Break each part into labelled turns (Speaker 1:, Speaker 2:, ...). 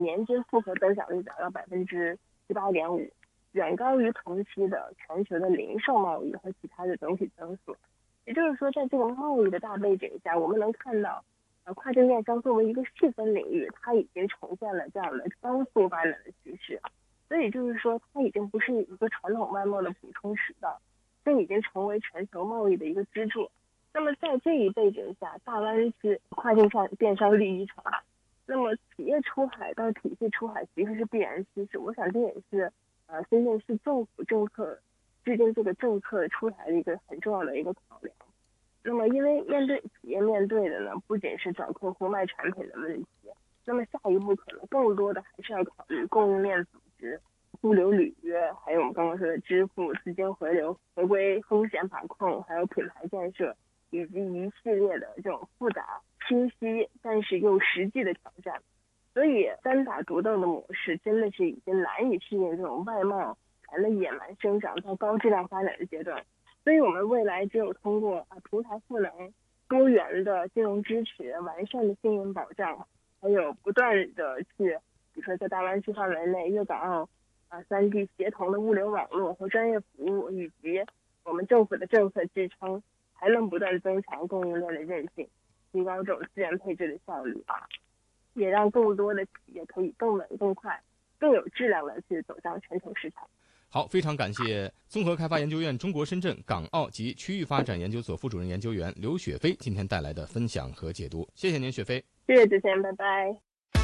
Speaker 1: 年均复合增长率达到18.5%，远高于同期的全球的零售贸易和其他的总体增速。也就是说，在这个贸易的大背景下，我们能看到，跨境电商作为一个细分领域，它已经呈现了这样的高速发展的趋势。所以就是说，它已经不是一个传统外贸的补充渠道，这已经成为全球贸易的一个支柱。那么在这一背景下，大湾区跨境电商利益场，那么企业出海到体系出海其实是必然趋势。我想这也是深圳市政府政策制定这个政策出台的一个很重要的一个考量。那么因为企业面对的呢，不仅是找客户卖产品的问题，那么下一步可能更多的还是要考虑供应链组织、物流履约，还有我们刚刚说的支付、资金回流、合规风险把控，还有品牌建设，以及一系列的这种复杂、清晰但是又实际的挑战。所以单打独斗的模式真的是已经难以适应这种外贸产的野蛮生长到高质量发展的阶段。所以我们未来只有通过平台赋能、多元的金融支持、完善的信用保障，还有不断的去，比如说在大湾区范围内粤港澳3地协同的物流网络和专业服务，以及我们政府的政策支撑，才能不断增强供应链的韧性，提高这种资源配置的效率，也让更多的企业可以更稳、更快、更有质量的去走向全球市场。
Speaker 2: 好，非常感谢综合开发研究院中国深圳、港澳及区域發展研究所副主任研究員劉雪飛今天帶來的分享和解讀。謝謝您，雪飛。
Speaker 1: 謝謝主持人，拜拜。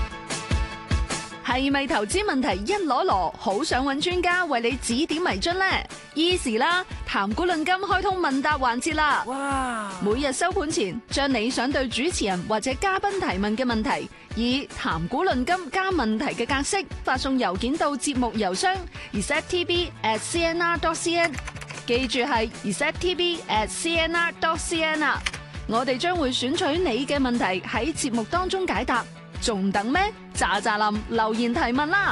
Speaker 3: 係咪投資問題一籮籮，好想揾專家為你指點迷津呢？Easy 啦，談股論金開通問答環節啦！哇！每日收盤前，將你想對主持人或者嘉賓提問嘅問題，以談股論金加問題嘅格式發送郵件到節目郵箱 receptv@cnr.cn， 記住係 receptv@cnr.cn 啊！我哋將會選取你嘅問題喺節目當中解答。仲等咩？喳喳林留言提問啦！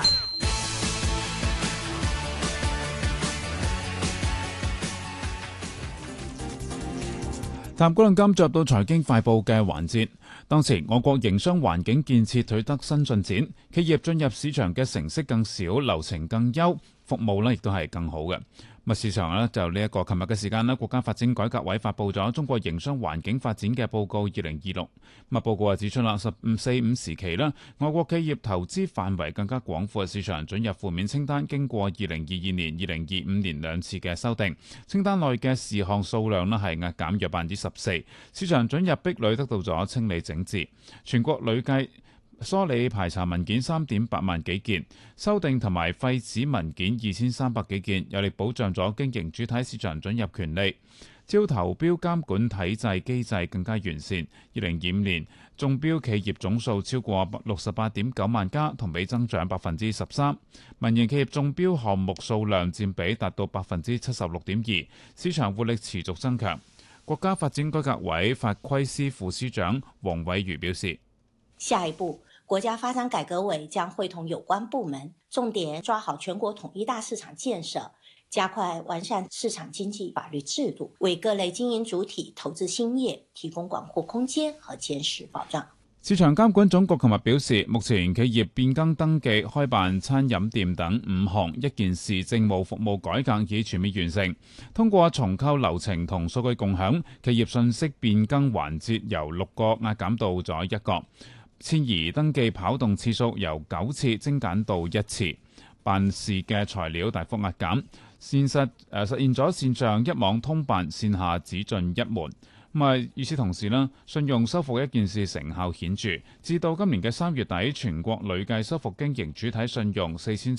Speaker 4: 談股論金進入到財經快報嘅環節。當前我國營商環境建設取得新進展，企業進入市場嘅程式更少，流程更優，服務呢亦都係更好嘅。市場呢就呢一個琴日嘅時間呢，國家發展改革委發布咗《中國營商環境發展嘅報告2026》。報告指出啦，15/45時期啦，外國企業投資範圍更加廣闊，市場准入負面清單經過2022年、2025年兩次嘅修訂，清單內嘅事項數量呢係壓減約14%，市場准入壁壘得到咗清理整治，全國累計梳理排查文件3.8萬幾件，修訂同埋廢止文件2300幾件，有力保障咗經營主體市場准入權利。招投標監管體制機制更加完善。2025年中標企業總數超過68.9萬家，同比增長13%。民營企業中標項目數量佔比達到76.2%，市場活力持續增強。國家發展改革委法規司副司長黃偉瑜表示，
Speaker 5: 下一步，國家發展改革委將會同有關部門，重點抓好全國統一大市場建設，加快完善市場經濟法律制度，為各類經營主體投資興業提供廣闊空間和堅實保障。
Speaker 4: 市場監管總局琴日表示，目前企業變更登記、開辦餐飲店等5項一件事政務服務改革已全面完成。通過重構流程同數據共享，企業信息變更環節由6個壓減到咗1個。遷移登記跑動次數由9次精簡到1次，辦事嘅材料大幅壓減，實現咗線上一網通辦，線下只進一門。與此同時呢，信用修復一件事成效顯著，至到今年嘅3月底，全國累計修復經營主體信用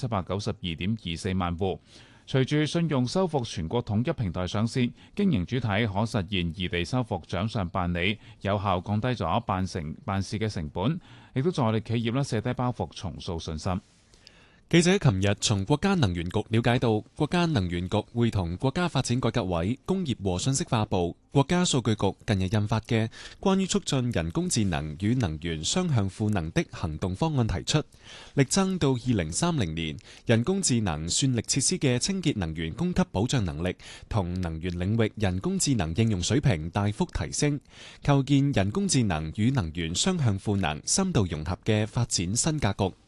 Speaker 4: 4792.24萬戶。隨住信用修復全國統一平台上線，經營主體可實現異地修復掌上辦理，有效降低咗辦事嘅成本，亦都助力企業卸低包袱，重塑信心。
Speaker 6: 記者琴日從國家能源局了解到，國家能源局會同國家發展改革委、工業和信息化部、國家數據局近日印發嘅關於促進人工智能與能源雙向賦能的行動方案提出，力爭到2030年，人工智能算力設施嘅清潔能源供給保障能力同能源領域人工智能應用水平大幅提升，構建人工智能與能源雙向賦能深度融合嘅發展新格局。